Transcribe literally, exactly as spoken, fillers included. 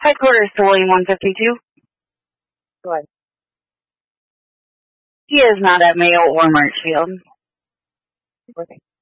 Headquarters to William one fifty-two. Go ahead. He is not at Mayo or Marchfield. Okay.